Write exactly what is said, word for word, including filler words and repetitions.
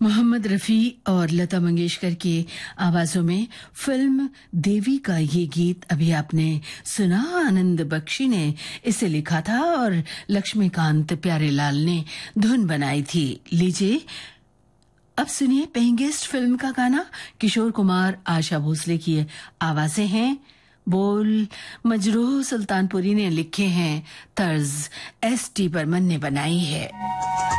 मोहम्मद रफ़ी और लता मंगेशकर की आवाज़ों में फिल्म देवी का ये गीत अभी आपने सुना। आनंद बख्शी ने इसे लिखा था और लक्ष्मीकांत प्यारेलाल ने धुन बनाई थी। लीजिए अब सुनिए पेइंग गेस्ट फिल्म का गाना। किशोर कुमार, आशा भोसले की आवाज़ें हैं, बोल मजरूह सुल्तानपुरी ने लिखे हैं, तर्ज एस टी बर्मन ने बनाई है।